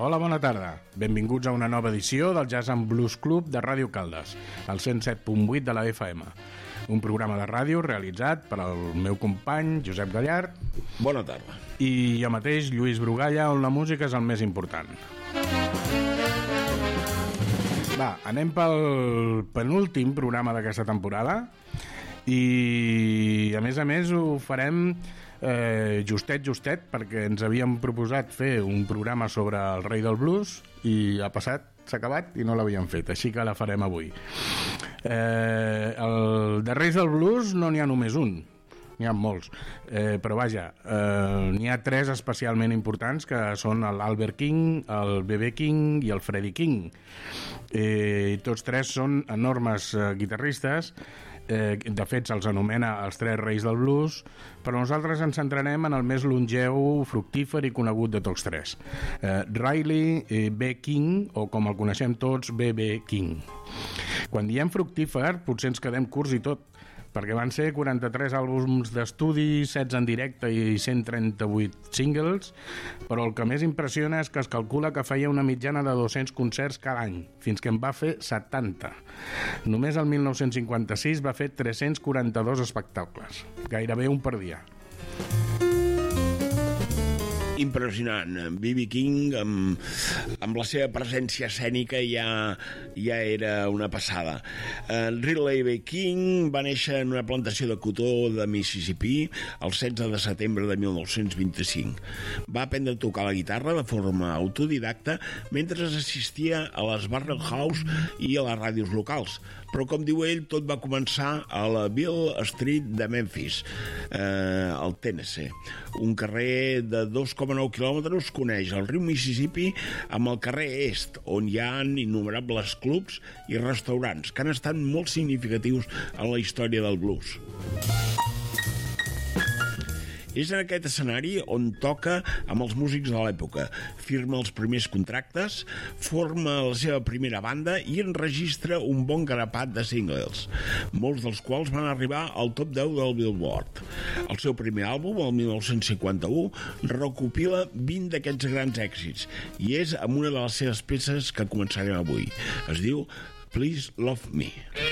Hola, bona tarda. Benvinguts a una nova edició del Jazz and Blues Club de Ràdio Caldes, al 107.8 de la FM. Un programa de ràdio realitzat per al meu company Josep Gallard. Bona tarda. I jo mateix, Lluís Brugalla, on la música és el més important. Va, anem pel penúltim programa d'aquesta temporada i a més ho farem justet, perquè ens havíem proposat fer un programa sobre el rei del blues i ha passat, s'ha acabat i no l'havíem fet, així que la farem avui. El de reis del blues no n'hi ha només un, n'hi ha molts, però vaja, n'hi ha tres especialment importants, que són l'Albert King, el B.B. King i el Freddie King. Tots tres són enormes guitarristes. De fet se'ls anomena els tres reis del blues, però nosaltres ens centrarem en el més longeu, fructífer i conegut de tots tres, Riley B. King, o com el coneixem tots, B.B. King. Quan diem fructífer potser ens quedem curts i tot, perquè van ser 43 àlbums d'estudi, 16 en directe i 138 singles, però el que més impressiona és que es calcula que feia una mitjana de 200 concerts cada any, fins que en va fer 70. Només el 1956 va fer 342 espectacles, gairebé un per dia. Impressionant. B.B. King amb la seva presència escènica ja era una passada. Riley B. King va néixer en una plantació de cotó de Mississippi el 16 de setembre de 1925. Va aprendre a tocar la guitarra de forma autodidacta mentre assistia a les Barrel House i a les ràdios locals, però com diu ell, tot va començar a la Beale Street de Memphis, al Tennessee. Un carrer de 2,9 quilòmetres coneix el riu Mississippi amb el carrer Est, on hi ha innumerables clubs i restaurants que han estat molt significatius en la història del blues. És en aquest escenari on toca amb els músics de l'època, firma els primers contractes, forma la seva primera banda i enregistra un bon grapat de singles, molts dels quals van arribar al top 10 del Billboard. El seu primer àlbum, el 1951, recopila 20 d'aquests grans èxits i és amb una de les seves peces que començarem avui. Es diu Please Love Me.